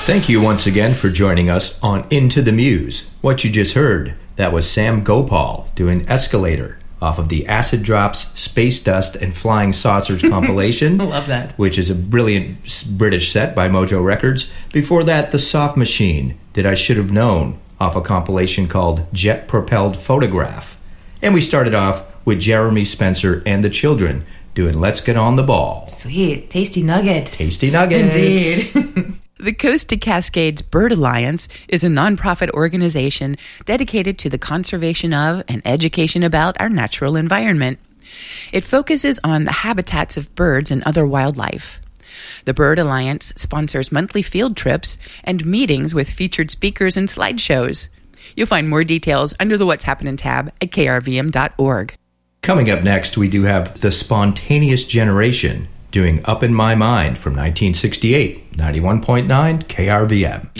Thank you once again for joining us on Into the Muse. What you just heard, that was Sam Gopal doing Escalator off of the Acid Drops, Space Dust, and Flying Saucers compilation. I love that. Which is a brilliant British set by Mojo Records. Before that, The Soft Machine, Did I Should Have Known, off a compilation called Jet Propelled Photograph. And we started off with Jeremy Spencer and the Children doing Let's Get on the Ball. Sweet. Tasty nuggets. Tasty nuggets. Indeed. The Coast to Cascades Bird Alliance is a nonprofit organization dedicated to the conservation of and education about our natural environment. It focuses on the habitats of birds and other wildlife. The Bird Alliance sponsors monthly field trips and meetings with featured speakers and slideshows. You'll find more details under the What's Happening tab at krvm.org. Coming up next, we do have The Spontaneous Generation doing Up in My Mind from 1968, 91.9 KRVM.